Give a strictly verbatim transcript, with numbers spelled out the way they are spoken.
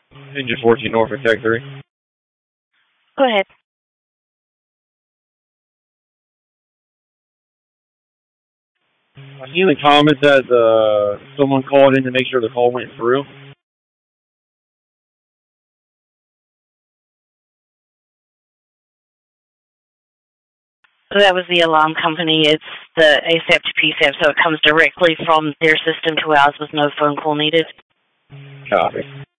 Engine fourteen Norfolk, Tech three. Go ahead. Any comments that uh, someone called in to make sure the call went through? That was the alarm company. It's the ASAP to P SAP, so it comes directly from their system to ours with no phone call needed. Copy.